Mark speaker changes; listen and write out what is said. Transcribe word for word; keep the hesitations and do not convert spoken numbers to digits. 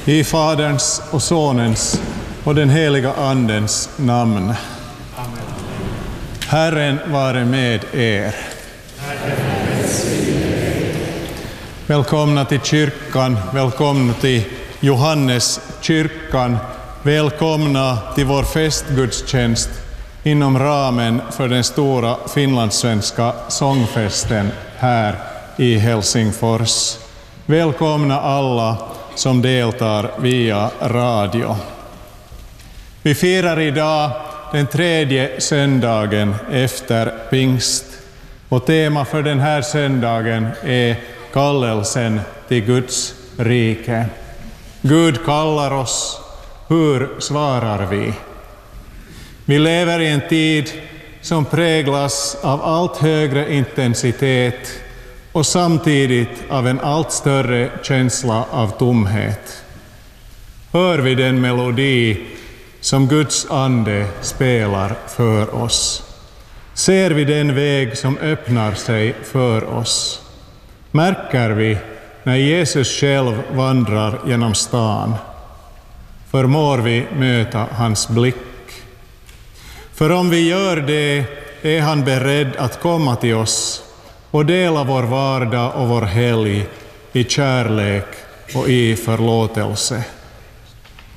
Speaker 1: I Faderns och Sonens och den heliga Andens namn.
Speaker 2: Amen.
Speaker 1: Herren vare med er. Välkomna till kyrkan, välkomna till Johannes kyrkan, välkomna till vår festgudstjänst inom ramen för den stora finlandssvenska sångfesten här i Helsingfors. Välkomna alla som deltar via radio. Vi firar idag den tredje söndagen efter pingst och tema för den här söndagen är kallelsen till Guds rike. Gud kallar oss, hur svarar vi? Vi lever i en tid som präglas av allt högre intensitet och samtidigt av en allt större känsla av tomhet. Hör vi den melodi som Guds ande spelar för oss? Ser vi den väg som öppnar sig för oss? Märker vi när Jesus själv vandrar genom stan? Förmår vi möta hans blick? För om vi gör det är han beredd att komma till oss och dela vår vardag och vår helg i kärlek och i förlåtelse.